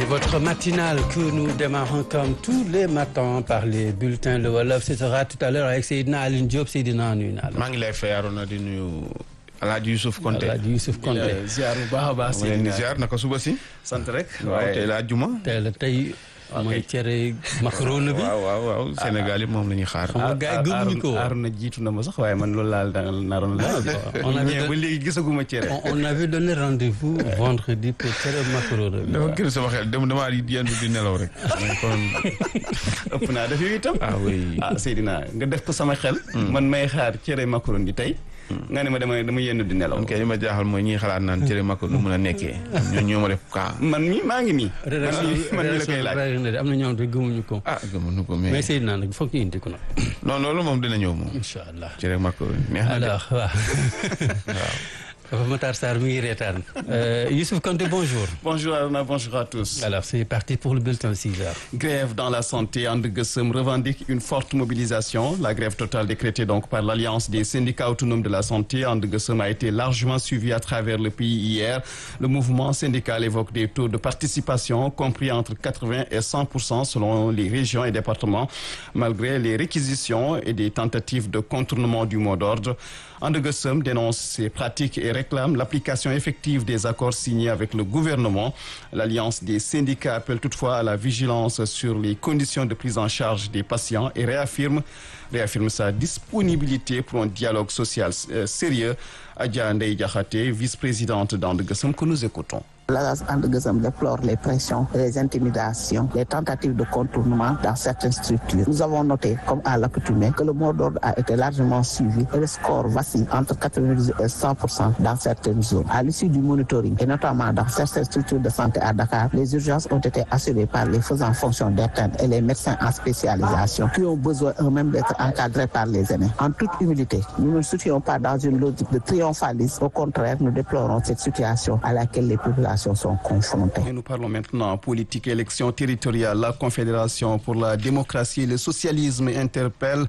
Votre matinale que nous démarrons comme tous les matins par les bulletins Le Wolof. Ce sera tout à l'heure avec Seydina Aline Diop. Seydina nuyu naa la. maa ngi lay fay Arona di nuyu Alaaji Youssouf Konté. Alaaji Youssouf Konté. ziar bu baax a baax. Seydina ziar naka suba si. sant rek. waaw tey la juma. tey mooy cere macaroni bi. waaw Sénégal yi moom la ñuy xaar. xam nga gars yi gëmuñu ko. Arona jiitu na ma sax waaye man loolu laal naroon la. ba léegi gisaguma cere. on avait donné rendez-vous vendredi pour cere macaroni bi. dafa gën sama xel damaa yendu di nelaw rek. kon ëpp naa def yooyu itam. oui. Seydina nga def ko sama xel. man may xaar cere macaroni bi tey. nga ne ma dama yendu di nelaw. ok li ma jaaxal mooy ñi xalaat naan cere macaroni nu mën a nekkee. ñoo ma def kaa. man maa ngi nii. man mi la koy laaj. am na ñoom te gëmuñu ko. gëmuñu ko mais Seydina nag foog ñu indi ko nag. non loolu moom dina ñëw moom. incha allah cere macaroni neex na de. alors waaw. Papa Matar Sarr mi ngi reetaan. Youssouf Konté, bonjour. Bonjour Arona, bonjour à tous. Alors c'est parti pour le bulletin 6 heures. Grève dans la santé. And Gueusseum revendique une forte mobilisation. La grève totale décrétée donc par l'Alliance des syndicats autonomes de la santé And Gueusseum a été largement suivie à travers le pays hier. Le mouvement syndical évoque des taux de participation compris entre 80 et 100% selon les régions et départements, malgré les réquisitions et des tentatives de contournement du mot d'ordre. And Gueusseum dénonce ces pratiques et réclame l'application effective des accords signés avec le gouvernement. L'Alliance des syndicats appelle toutefois à la vigilance sur les conditions de prise en charge des patients et réaffirme sa disponibilité pour un dialogue social sérieux. Adja Ndeye Diakhaté, vice-présidente d'And Gueusseum, que nous écoutons. La And Gueusseum déplore les pressions, les intimidations, les tentatives de contournement dans certaines structures. Nous avons noté, comme à l'accoutumée, que le mot d'ordre a été largement suivi et le score vacille entre 90 et 100% dans certaines zones. À l'issue du monitoring, et notamment dans certaines structures de santé à Dakar, les urgences ont été assurées par les faisant fonction d'interne et les médecins en spécialisation qui ont besoin eux-mêmes d'être encadrés par les aînés. En toute humilité, nous ne nous situons pas dans une logique de triomphalisme. Au contraire, nous déplorons cette situation à laquelle les populations sont confrontés. Et nous parlons maintenant politique et élection territoriale. La Confédération pour la démocratie et le socialisme interpelle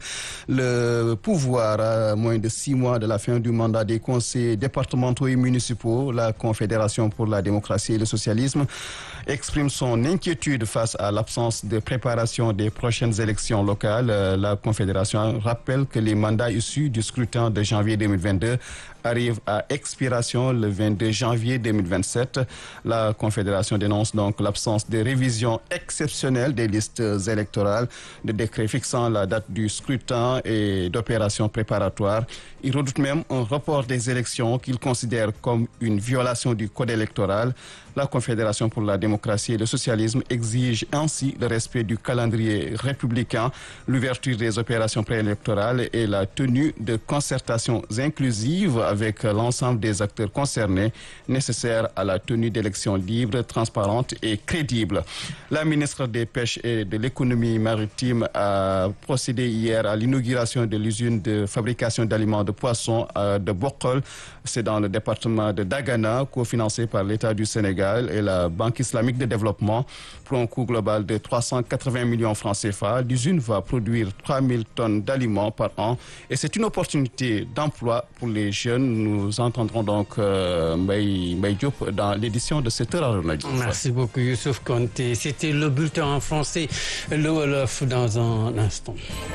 le pouvoir à moins de 6 mois de la fin du mandat des conseils départementaux et municipaux. La Confédération pour la démocratie et le socialisme exprime son inquiétude face à l'absence de préparation des prochaines élections locales. La Confédération rappelle que les mandats issus du scrutin de janvier 2022 arrive à expiration le 22 janvier 2027. La Confédération dénonce donc l'absence de révision exceptionnelle des listes électorales, de décrets fixant la date du scrutin et d'opérations préparatoires. Il redoute même un report des élections qu'il considère comme une violation du code électoral. La Confédération pour la démocratie et le socialisme exige ainsi le respect du calendrier républicain, l'ouverture des opérations préélectorales et la tenue de concertations inclusives avec l'ensemble des acteurs concernés, nécessaires à la tenue d'élections libres, transparentes et crédibles. La ministre des Pêches et de l'économie maritime a procédé hier à l'inauguration de l'usine de fabrication d'aliments de poissons de Bokol. C'est dans le département de Dagana, cofinancé par l'État du Sénégal et la Banque islamique de développement pour un coût global de 380 millions francs CFA. L'usine va produire 3000 tonnes d'aliments par an et c'est une opportunité d'emploi pour les jeunes. Nous entendrons donc Mbaye Diop dans l'édition de cette heure. Merci beaucoup Youssouf Konté. C'était le bulletin en français, le Wolof dans un instant.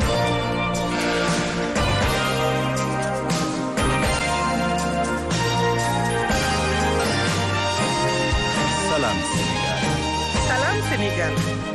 Salam Sénégal.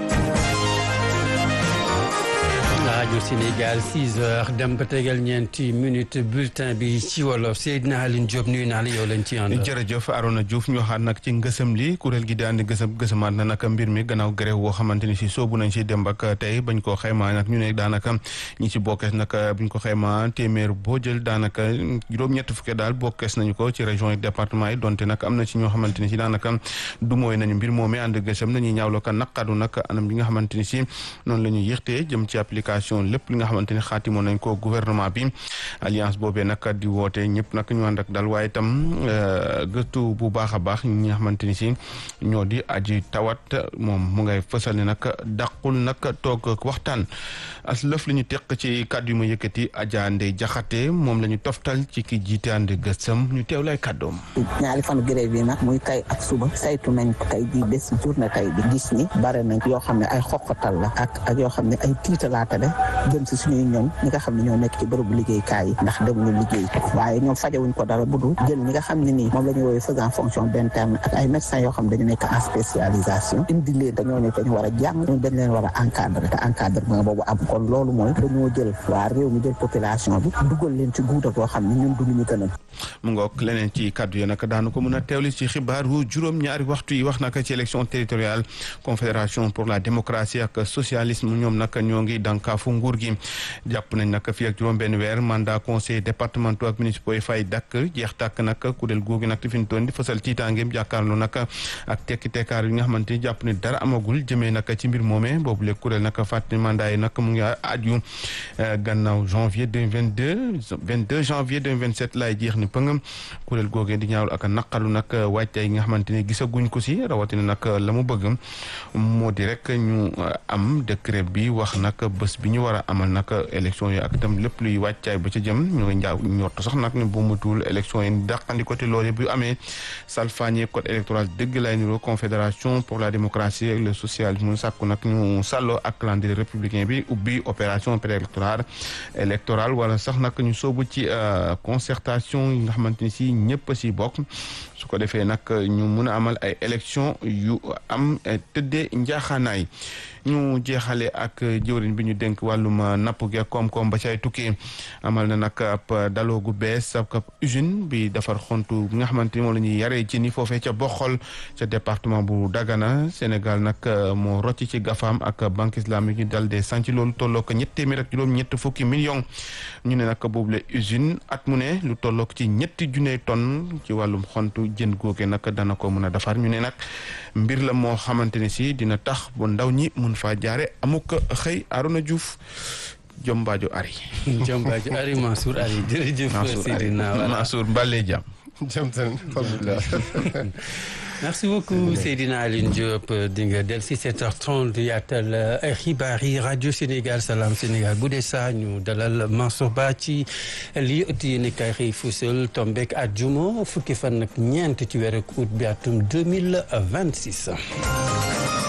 Radio Sénégal 6 heures dem ba tegal ñeenti minutes bulletin bi ci wolof Seydina Aline Diop nuyu naa la yow lañ ci ànd. jërëjëf Arona Diouf ñu waxaat nag ci ngësëm li kuréel gi di ànd gësamaat na nag mbir mi gannaaw grève woo xamante ni si soobu nañ si dem ak tey bañ ko xaymaa nag ñu ne daanaka ñi ci bokkees nag buñ ko xaymaa téeméer boo jël daanaka juróom-ñett fukki daal bokkees nañu ko ci région yi département yi donte nag am na ci ñoo xamante ni si daanaka du mooy nañu mbir moomee ànd gësëm nañuy ñaawloo ko naqadu nag anam bi nga xamante ni si noonu la ñuy yëxtee jëm ci application concertation lépp li nga xamante ni xaatimoon nañ ko gouvernement bi alliance boobee nag di woote ñëpp nag ñu ànd ak dal waaye itam gëstu bu baax a baax ñi nga xamante ni si ñoo di aji tawat moom mu ngay fësal ne nag dàqul nag toog waxtaan as lëf li ñu teq ci kàddu yu ma yëkkati Adja Ndeye Jaxate moom la ñu toftal ci ki jiite ànd gëstam ñu teew lay kàddoom. ñaari fanu grève bi nag muy tey ak suba saytu nañ ko tey ji bés journée tey bi gis ni bare nañ yoo xam ne ay xoqatal la ak yoo xam ne ay tiitalaata la jëm si suñuy ñoom ñi nga xam ne ñoo nekk ci bërëbu liggéeykaay yi ndax demuñu liggéey waaye ñoom fajewuñ ko dara budul jël ñi nga xam ne nii moom la ñu woowee faisant fonction d'interne ak ay médecins yoo xam ne dañu nekk en spécialisation indi leen te ñoo ne dañu war a jàng ñun dañ leen war a encadrer te encadrement boobu am kon loolu mooy dañoo jël waa réew mi jël population bi dugal leen ci guuta goo xam ne ñun du ñu gënal. mu ngoog leneen ci kaddu yi nag daanu ko mën a teewli ci xibaaru juróom-ñaari waxtu yi wax naka ci élection territoriale confédération pour la démocratie ak socialisme ñoom nag ñoo ngi dànkaafu nguur gi jàpp nañ nag fii ak juróom-benn weer mandat conseil départementaux ak municipaux yi fay dakk jeex tàkk nag kuréel googu nag fi ñu toon di fësal tiitaangeem jàkkaarloo nag ak tekki-tekkaar yi nga xamante ni jàpp ne dara amagul jëmee nag ci mbir moomee boobu le kuréel nag fàttali mandat yi nag mu ngi aju gannaaw janvier 22 janvier 2027 laay jeex ni pëngam kuréel googee di ñaawlu ak naqalu nag wàccaay yi nga xamante ni gisaguñ ko si rawatina nag la mu bëgg moo di rek ñu am décret bi wax nag bés bi ñu war a amal nag élection yi ak itam lépp luy wàccaay ba ca jëm ñu ngi njaaw ñortu sax nag ne bu mutul élection yi dàqandi côté loolu bu amee salfaañe code électoral dëgg lay niroo confédération pour la démocratie et le socialisme sàkku nag ñu sàlloo ak calendrier républicain bi ubbi opération préélectorale wala sax nag ñu soobu ci concertation yi nga xamante ni si ñëpp si bokk su ko defee nag ñu mun a amal ay élection yu am tëddee njaaxaanaay ñu jeexale ak jëwriñ bi ñu dénk wàllum napp gi ak koom-koom ba cay tukkee amal na nag ab daloo gu bees ab usine bi defar xontu bi nga xamante ni moom la ñuy yaree ci ni foofee ca Boxol ca département bu Dagana Sénégal nag moo rocc ci gafaam ak banque islamique ñu dal dee sànc loolu tolloo ko ñett fukki millions ñu ne nag boobule usine at mu ne lu tollook ci 3 junniy tonnes ci wàllum xontu jën googe nag dana ko mën a defar ñu ne nag mbir la moo xamante ne si dina tax bu ndaw ñi mun faa jaare amuk xëy Arona Diouf Jombaajo Ari Mansour Ari jërëjëf Seydina Mansour Mbale Jam merci beaucoup Seydina Aline Diop di nga del si 7h30 yaatal ay xibaar yi rajo Sénégal Salam Sénégal bu dee saa ñu dalal Mansour Ba ci lii ëtt yéen kay xëy fusal tombeek àjjuma fukki fan ak ñeent ci weeru août bi atum 2026